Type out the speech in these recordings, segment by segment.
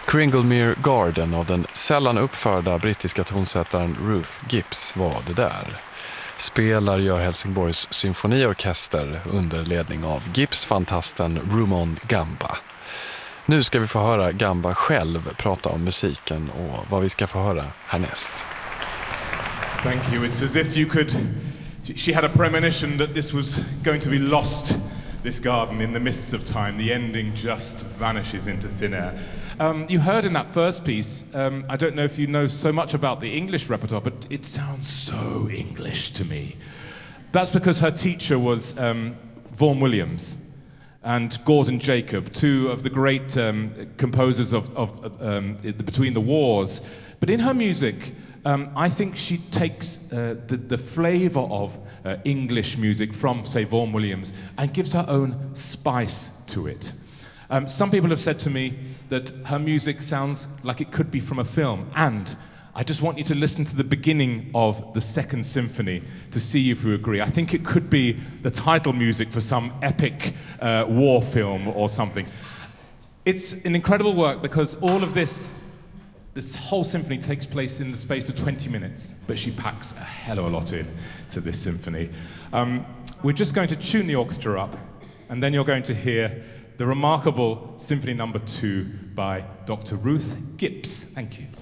Cringlemere Garden av den sällan uppförda brittiska tonsättaren Ruth Gibbs var det där. Spelar gör Helsingborgs symfoniorkester under ledning av Gibbs-fantasten Rumon Gamba. Nu ska vi få höra Gamba själv prata om musiken och vad vi ska få höra härnäst. Thank you. It's as if you could... She had a premonition that this was going to be lost, this garden, in the mists of time. The ending just vanishes into thin air. You heard in that first piece, I don't know if you know so much about the English repertoire, but it sounds so English to me. That's because her teacher was Vaughan Williams and Gordon Jacob, two of the great composers of between the wars. But in her music, I think she takes the flavor of English music from, say, Vaughan Williams and gives her own spice to it. Some people have said to me that her music sounds like it could be from a film, and I just want you to listen to the beginning of the Second Symphony to see if you agree. I think it could be the title music for some epic war film or something. It's an incredible work because all of this whole symphony takes place in the space of 20 minutes, but she packs a hell of a lot in to this symphony. We're just going to tune the orchestra up, and then you're going to hear the remarkable Symphony No. 2 by Dr. Ruth Gibbs. Thank you.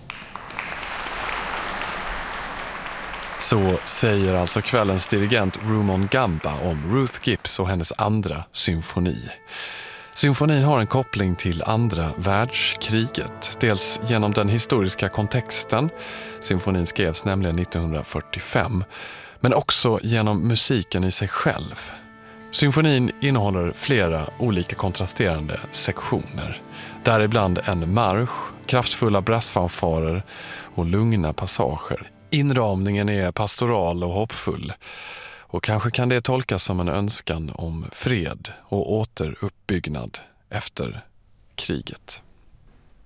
Så säger alltså kvällens dirigent Rumon Gamba om Ruth Gibbs och hennes andra symfoni. Symfonin har en koppling till andra världskriget, dels genom den historiska kontexten. Symfonin skrevs nämligen 1945, men också genom musiken i sig själv. Symfonin innehåller flera olika kontrasterande sektioner, däribland en marsch, kraftfulla brassfanfarer och lugna passager. Inramningen är pastoral och hoppfull, och kanske kan det tolkas som en önskan om fred och återuppbyggnad efter kriget.